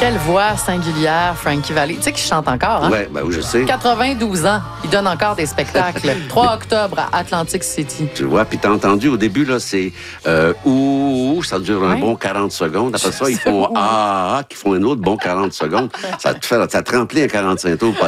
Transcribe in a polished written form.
Quelle voix singulière, Frankie Valli. Tu sais qu'il chante encore, hein? Oui, je sais. 92 ans, il donne encore des spectacles. 3 octobre à Atlantic City. Tu vois, puis t'as entendu au début, là, c'est ouh, ça dure un bon 40 secondes. Après ça, ils font qui font un autre bon 40 secondes. Ça te remplit un 45 tours.